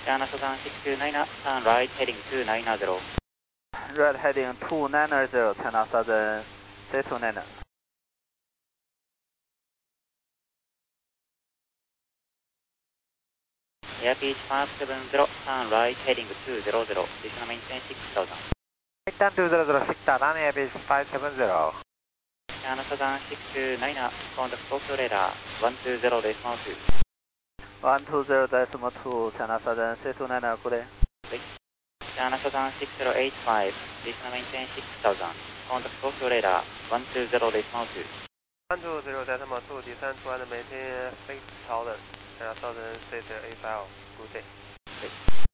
China Southern 629, turn right heading 290. Right heading 290, China Southern C29. Airbus 570, turn right heading 200, additional maintain 6000. Right turn 200, 6000, Airbus 570. China Southern 629, contact Tokyo radar 120.2. 120.2, China Southern C29, good day. China Southern 6085, additional maintain 6000, contact Tokyo radar 120.2. 120.2, descend to and maintain 6000, China Southern 6085, good day.